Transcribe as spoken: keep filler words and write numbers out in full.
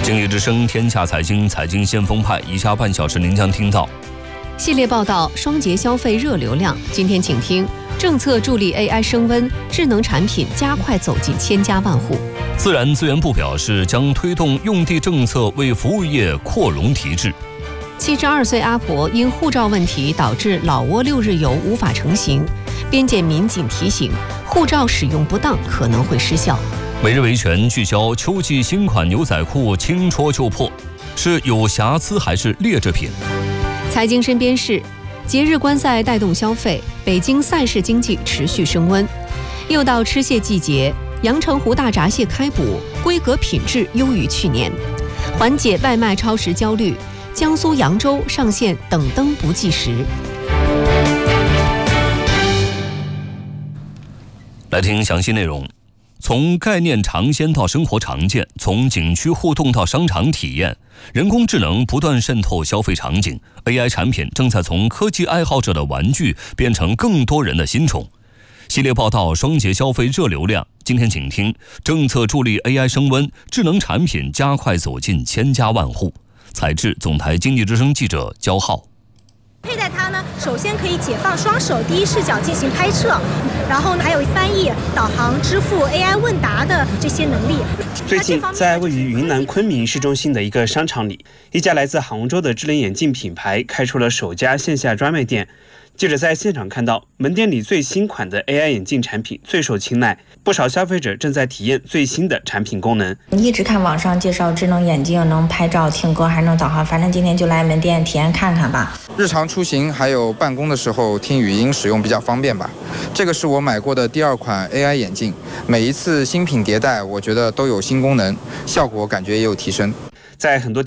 经济之声天下财经财经先锋派，以下半小时您将听到系列报道：双节消费热流量。今天请听政策助力 A I 升温，智能产品加快走进千家万户。 自然资源部表示，将推动用地政策为服务业扩容提质。 七十二岁阿婆因护照问题导致老挝六日游无法成行，边检民警提醒，护照使用不当可能会失效。 每日维权聚焦秋季新款牛仔裤轻戳就破，是有瑕疵还是劣质品？ 财经身边事，节日观赛带动消费，北京赛事经济持续升温。又到吃蟹季节，阳澄湖大闸蟹开捕，规格品质优于去年。缓解外卖超时焦虑，江苏扬州上线等灯不计时。 来听详细内容。从概念尝鲜到生活常见，从景区互动到商场体验，人工智能不断渗透消费场景。A I 产品正在从科技爱好者的玩具变成更多人的新宠。系列报道：双节消费热流量。今天请听政策助力 A I 升温，智能产品加快走进千家万户。采制总台经济之声记者焦浩。 佩戴它呢，首先可以解放双手，第一视角进行拍摄，然后呢还有翻译、导航、支付、A I 问答的这些能力。 最近，在位于云南昆明市中心的一个商场里，一家来自杭州的智能眼镜品牌开出了首家线下专卖店。记者在现场看到，门店里最新款的 A I 眼镜产品最受青睐，不少消费者正在体验最新的产品功能。 一直看网上介绍智能眼镜能拍照、听歌，还能导航，反正今天就来门店体验看看吧。 日常出行还有办公的时候听语音使用比较方便吧。这个是我买过的第二款 A I 眼镜，每一次新品迭代，我觉得都有新功能，效果感觉也有提升。 在很多